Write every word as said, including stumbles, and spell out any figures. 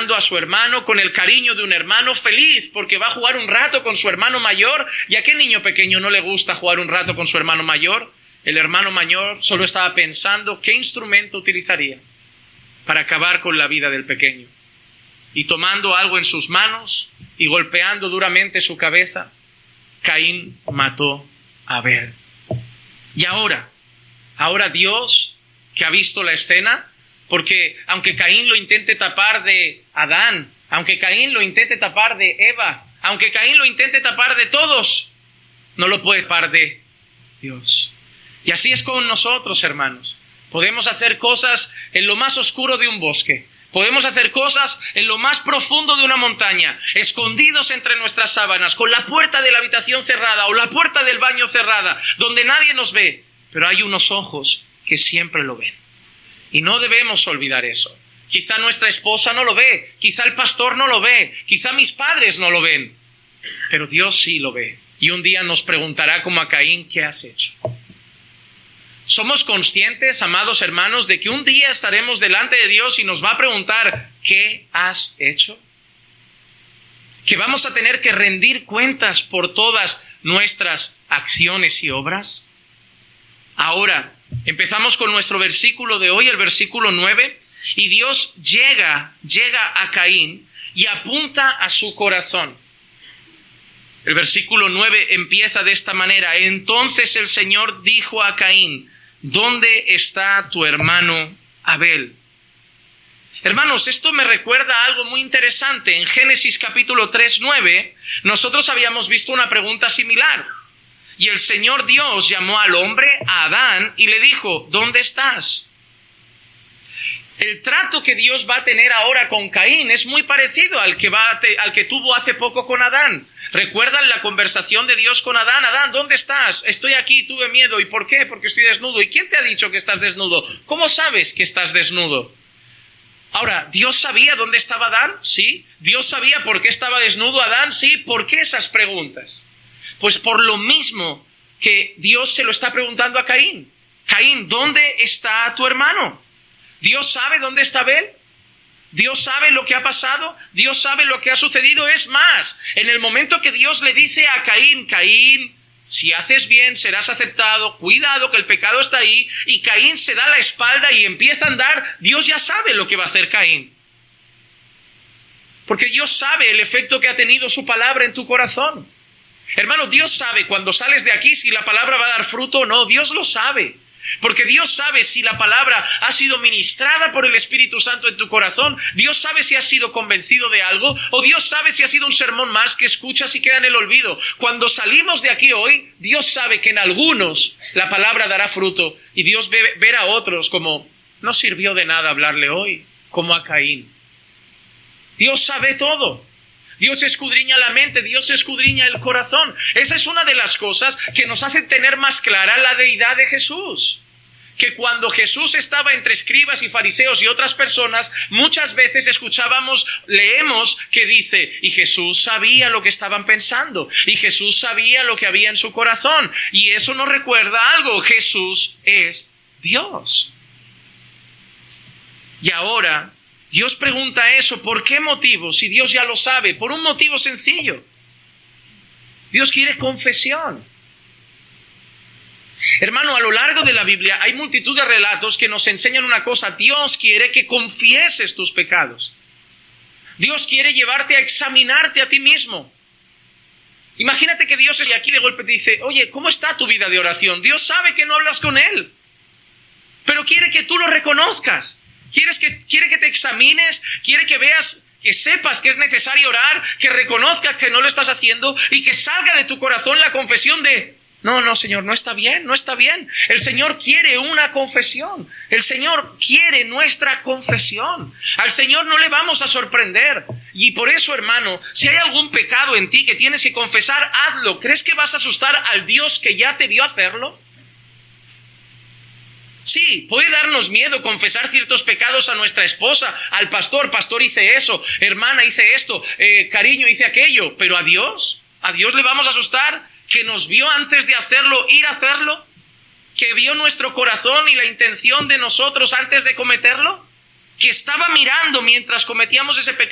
mirando a su hermano con el cariño de un hermano feliz porque va a jugar un rato con su hermano mayor. ¿Y a qué niño pequeño no le gusta jugar un rato con su hermano mayor? El hermano mayor solo estaba pensando qué instrumento utilizaría para acabar con la vida del pequeño. Y tomando algo en sus manos y golpeando duramente su cabeza, Caín mató a Abel. Y ahora, ahora Dios, que ha visto la escena, porque aunque Caín lo intente tapar de Adán, aunque Caín lo intente tapar de Eva, aunque Caín lo intente tapar de todos, no lo puede tapar de Dios. Y así es con nosotros, hermanos. Podemos hacer cosas en lo más oscuro de un bosque. Podemos hacer cosas en lo más profundo de una montaña, escondidos entre nuestras sábanas, con la puerta de la habitación cerrada o la puerta del baño cerrada, donde nadie nos ve. Pero hay unos ojos que siempre lo ven. Y no debemos olvidar eso. Quizá nuestra esposa no lo ve, quizá el pastor no lo ve, quizá mis padres no lo ven. Pero Dios sí lo ve. Y un día nos preguntará como a Caín, ¿qué has hecho? ¿Somos conscientes, amados hermanos, de que un día estaremos delante de Dios y nos va a preguntar, ¿qué has hecho? ¿Que vamos a tener que rendir cuentas por todas nuestras acciones y obras? Ahora, empezamos con nuestro versículo de hoy, el versículo nueve, y Dios llega, llega a Caín y apunta a su corazón. El versículo nueve empieza de esta manera: entonces el Señor dijo a Caín, ¿dónde está tu hermano Abel? Hermanos, esto me recuerda a algo muy interesante. En Génesis capítulo tres, nueve, nosotros habíamos visto una pregunta similar. Y el Señor Dios llamó al hombre, a Adán, y le dijo, ¿dónde estás? El trato que Dios va a tener ahora con Caín es muy parecido al que, va a te, al que tuvo hace poco con Adán. ¿Recuerdan la conversación de Dios con Adán? Adán, ¿dónde estás? Estoy aquí, tuve miedo. ¿Y por qué? Porque estoy desnudo. ¿Y quién te ha dicho que estás desnudo? ¿Cómo sabes que estás desnudo? Ahora, ¿Dios sabía dónde estaba Adán? Sí. ¿Dios sabía por qué estaba desnudo Adán? Sí. ¿Por qué esas preguntas? Pues por lo mismo que Dios se lo está preguntando a Caín. Caín, ¿dónde está tu hermano? ¿Dios sabe dónde está Abel? ¿Dios sabe lo que ha pasado? ¿Dios sabe lo que ha sucedido? Es más, en el momento que Dios le dice a Caín, Caín, si haces bien serás aceptado, cuidado que el pecado está ahí, y Caín se da la espalda y empieza a andar, Dios ya sabe lo que va a hacer Caín. Porque Dios sabe el efecto que ha tenido su palabra en tu corazón. Hermano, Dios sabe cuando sales de aquí si la palabra va a dar fruto o no. Dios lo sabe. Porque Dios sabe si la palabra ha sido ministrada por el Espíritu Santo en tu corazón. Dios sabe si has sido convencido de algo. O Dios sabe si ha sido un sermón más que escuchas y queda en el olvido. Cuando salimos de aquí hoy, Dios sabe que en algunos la palabra dará fruto. Y Dios ve, verá a otros como, no sirvió de nada hablarle hoy, como a Caín. Dios sabe todo. Dios escudriña la mente, Dios escudriña el corazón. Esa es una de las cosas que nos hace tener más clara la deidad de Jesús. Que cuando Jesús estaba entre escribas y fariseos y otras personas, muchas veces escuchábamos, leemos que dice, y Jesús sabía lo que estaban pensando, y Jesús sabía lo que había en su corazón. Y eso nos recuerda algo, Jesús es Dios. Y ahora Dios pregunta eso, ¿por qué motivo? Si Dios ya lo sabe, por un motivo sencillo. Dios quiere confesión. Hermano, a lo largo de la Biblia hay multitud de relatos que nos enseñan una cosa. Dios quiere que confieses tus pecados. Dios quiere llevarte a examinarte a ti mismo. Imagínate que Dios es aquí de golpe te dice, oye, ¿cómo está tu vida de oración? Dios sabe que no hablas con Él, pero quiere que tú lo reconozcas. ¿Quieres que, quiere que te examines, quiere que veas, que sepas que es necesario orar, que reconozcas que no lo estás haciendo y que salga de tu corazón la confesión de, no, no, Señor, no está bien, no está bien. El Señor quiere una confesión. El Señor quiere nuestra confesión. Al Señor no le vamos a sorprender. Y por eso, hermano, si hay algún pecado en ti que tienes que confesar, hazlo. ¿Crees que vas a asustar al Dios que ya te vio hacerlo? Sí, puede darnos miedo confesar ciertos pecados a nuestra esposa, al pastor, pastor hice eso, hermana hice esto, eh, cariño hice aquello, pero a Dios, a Dios le vamos a asustar, que nos vio antes de hacerlo, ir a hacerlo, que vio nuestro corazón y la intención de nosotros antes de cometerlo, que estaba mirando mientras cometíamos ese pecado.